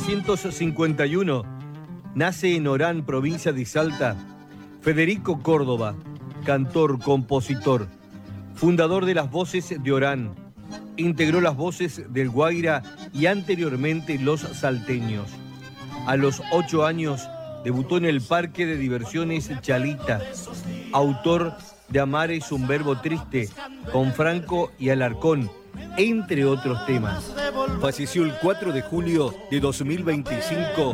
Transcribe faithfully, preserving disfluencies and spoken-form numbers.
novecientos cincuenta y uno nace en Orán, provincia de Salta, Federico Córdoba, cantor, compositor, fundador de las Voces de Orán. Integró las Voces del Guaira y anteriormente Los Salteños. A los ocho años debutó en el Parque de Diversiones Chalita, autor de Amar es un verbo triste, con Franco y Alarcón, entre otros temas. Falleció el cuatro de julio de dos mil veinticinco